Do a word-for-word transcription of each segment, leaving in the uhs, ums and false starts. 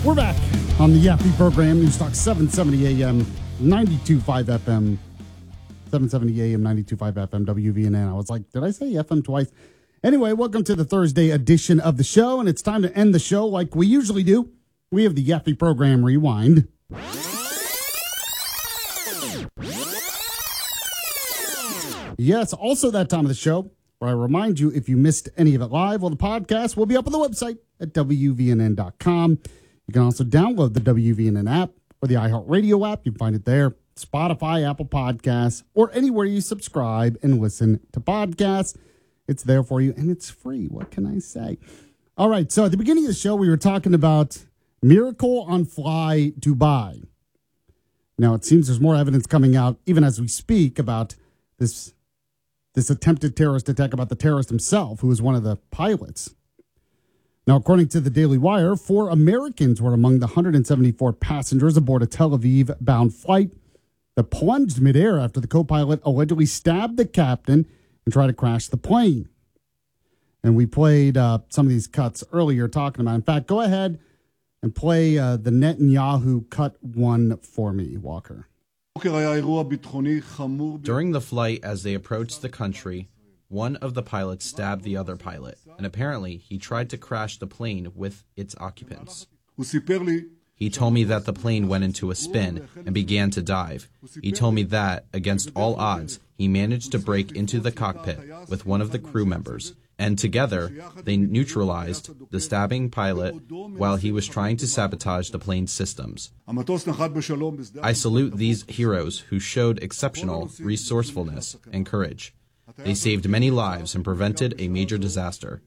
We're back on the Yaffee program, News Talk seven seventy A M, ninety-two point five F M, seven seventy A M, ninety-two point five F M, W V N N. I was like, did I say F M twice? Anyway, welcome to the Thursday edition of the show, and it's time to end the show like we usually do. We have the Yaffee program rewind. Yes, also that time of the show where I remind you, if you missed any of it live, well, the podcast will be up on the website at W V N N dot com. You can also download the W V N N app or the iHeartRadio app. You can find it there, Spotify, Apple Podcasts, or anywhere you subscribe and listen to podcasts. It's there for you, and it's free. What can I say? All right, so at the beginning of the show, we were talking about Miracle on Fly Dubai. Now, it seems there's more evidence coming out, even as we speak, about this this attempted terrorist attack, about the terrorist himself, who was one of the pilots. Now, according to the Daily Wire, four Americans were among the one hundred seventy-four passengers aboard a Tel Aviv-bound flight that plunged midair after the co-pilot allegedly stabbed the captain and tried to crash the plane. And we played uh, some of these cuts earlier talking about. In fact, go ahead and play uh, the Netanyahu cut one for me, Walker. During the flight, as they approached the country, one of the pilots stabbed the other pilot, and apparently he tried to crash the plane with its occupants. He told me that the plane went into a spin and began to dive. He told me that, against all odds, he managed to break into the cockpit with one of the crew members, and together they neutralized the stabbing pilot while he was trying to sabotage the plane's systems. I salute these heroes who showed exceptional resourcefulness and courage. They saved many lives and prevented a major disaster.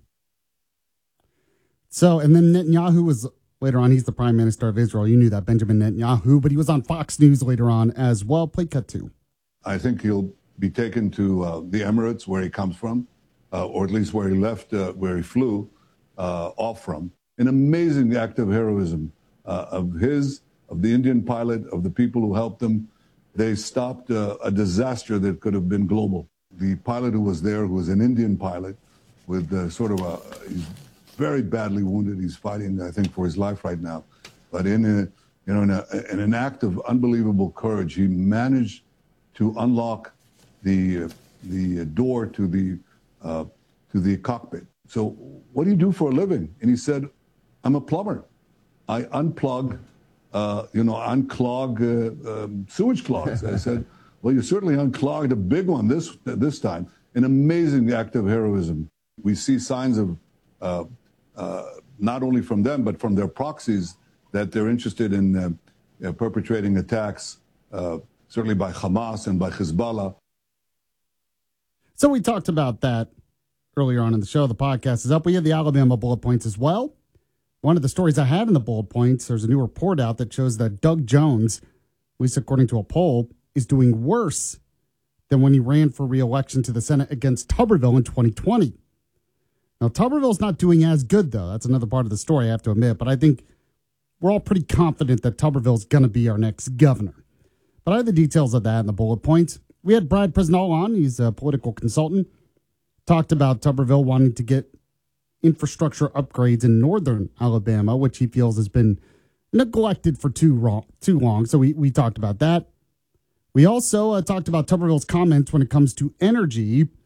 So, and then Netanyahu was, later on, he's the prime minister of Israel. You knew that, Benjamin Netanyahu, but he was on Fox News later on as well. Play cut two. I think he'll be taken to uh, the Emirates, where he comes from. Uh, or at least where he left, uh, where he flew uh, off from. An amazing act of heroism uh, of his, of the Indian pilot, of the people who helped him. They stopped uh, a disaster that could have been global. The pilot who was there, who was an Indian pilot, with uh, sort of a, he's very badly wounded. He's fighting, I think, for his life right now. But in a, you know, in, a, in an act of unbelievable courage, he managed to unlock the uh, the door to the Uh, to the cockpit. So what do you do for a living? And he said, I'm a plumber. I unplug, uh, you know, unclog uh, um, sewage clogs. I said, well, you certainly unclogged a big one this this time. An amazing act of heroism. We see signs of, uh, uh, not only from them, but from their proxies, that they're interested in uh, uh, perpetrating attacks, uh, certainly by Hamas and by Hezbollah. So we talked about that earlier on in the show. The podcast is up. We have the Alabama bullet points as well. One of the stories I had in the bullet points, there's a new report out that shows that Doug Jones, at least according to a poll, is doing worse than when he ran for re-election to the Senate against Tuberville in twenty twenty. Now, Tuberville's not doing as good, though. That's another part of the story, I have to admit. But I think we're all pretty confident that Tuberville's going to be our next governor. But I have the details of that in the bullet points. We had Brad Presnell on. He's a political consultant. Talked about Tuberville wanting to get infrastructure upgrades in northern Alabama, which he feels has been neglected for too long. Too long. So we, we talked about that. We also uh, talked about Tuberville's comments when it comes to energy.